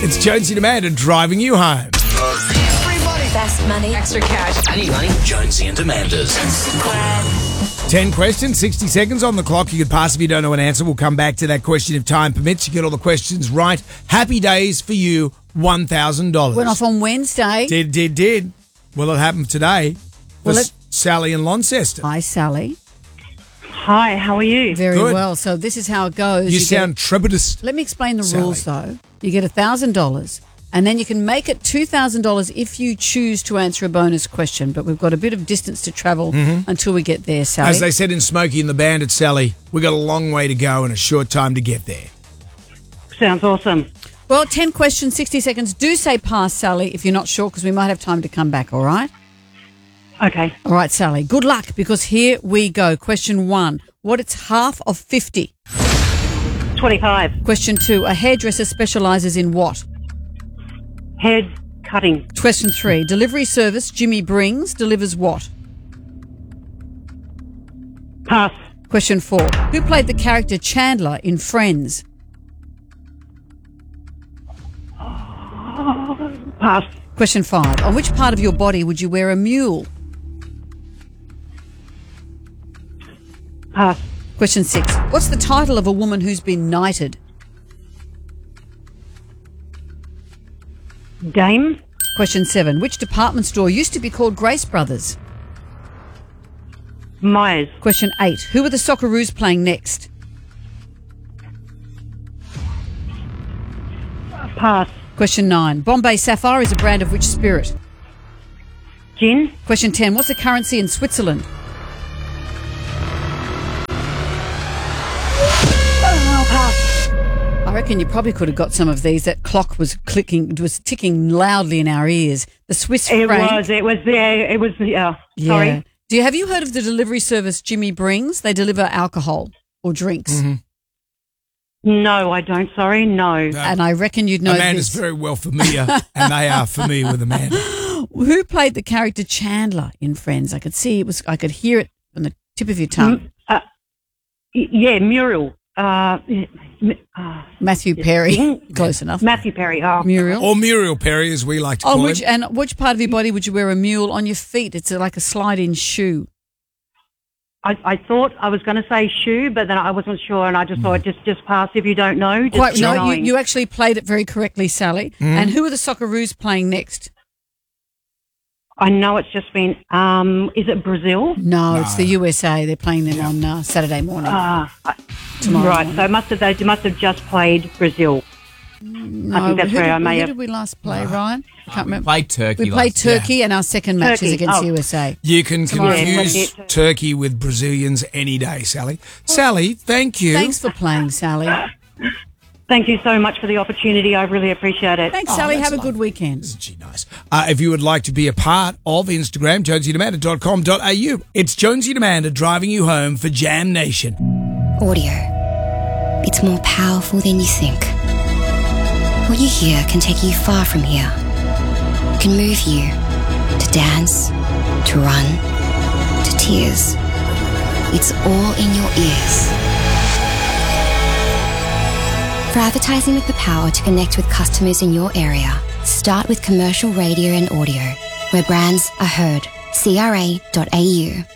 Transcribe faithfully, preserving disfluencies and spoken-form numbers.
It's Jonesy and Amanda driving you home. Everybody. Best money. Extra cash. I need money. Jonesy and Amanda's. ten questions, sixty seconds on the clock. You could pass if you don't know an answer. We'll come back to that question if time permits. You get all the questions right. Happy days for you, one thousand dollars. Went off on Wednesday. Did, did, did. Will it happen today for Will it- Sally in Launceston? Hi, Sally. Hi, how are you? Very Good. well. So this is how it goes. You, get- sound trepidous. Let me explain the Sally. rules, though. You get one thousand dollars, and then you can make it two thousand dollars if you choose to answer a bonus question. But we've got a bit of distance to travel until we get there, Sally. As they said in Smokey and the Bandit, Sally, we got a long way to go and a short time to get there. Sounds awesome. Well, ten questions, sixty seconds. Do say pass, Sally, if you're not sure, because we might have time to come back, all right? Okay. All right, Sally. Good luck, because here we go. Question one. What is half of fifty? twenty-five. Question two. A hairdresser specialises in what? Head cutting. Question three. Delivery service Jimmy Brings delivers what? Pass. Question four. Who played the character Chandler in Friends? Pass. Question five. On which part of your body would you wear a mule? Pass. Question six. What's the title of a woman who's been knighted? Dame. Question seven. Which department store used to be called Grace Brothers? Myers. Question eight. Who are the Socceroos playing next? Pass. Question nine. Bombay Sapphire is a brand of which spirit? Gin. Question ten. What's the currency in Switzerland? Oh, pass. I reckon you probably could have got some of these. That clock was clicking, it was ticking loudly in our ears. The Swiss It franc. was, it was, yeah, it was, yeah. Yeah. Sorry. Do you have you heard of the delivery service Jimmy Brings? They deliver alcohol or drinks. Mm-hmm. No, I don't, sorry, no. And I reckon you'd know Amanda's this. very well familiar, and they are familiar with Amanda. Who played the character Chandler in Friends? I could see it was. I could hear it on the tip of your tongue. Mm, uh, y- yeah, Muriel. Uh, uh, Matthew Perry. Close enough. Matthew Perry. Oh. Muriel. Or Muriel Perry, as we like to Oh, call which him. and which part of your body would you wear a mule on your feet? It's a, like a slide-in shoe. I, I thought I was going to say shoe, but then I wasn't sure, and I just thought just just pass if you don't know. Just Quite, keep no, you, going. you actually played it very correctly, Sally. And who are the Socceroos playing next? I know it's just been. Um, is it Brazil? No, it's the U S A. They're playing them on uh, Saturday morning. Ah, Tomorrow right. morning. So it must have they must have just played Brazil. no, I think that's who where did, I may who have- did we last play, Ryan? I can't We remember. played Turkey We played last Turkey, and our second match is Turkey. against Oh. U S A. You can Tomorrow. confuse Yeah, but it- Turkey with Brazilians any day, Sally. Sally, thank you. Thanks for playing, Sally. Thank you so much for the opportunity. I really appreciate it. Thanks, Oh, Sally. that's Have a lovely. good weekend. Isn't she nice? Uh, if you would like to be a part of Instagram, jonesy and amanda dot com dot a u. It's Jonesy and Amanda driving you home for Jam Nation. Audio. It's more powerful than you think. What you hear can take you far from here. It can move you to dance, to run, to tears. It's all in your ears. For advertising with the power to connect with customers in your area, start with commercial radio and audio, where brands are heard. C R A dot A U.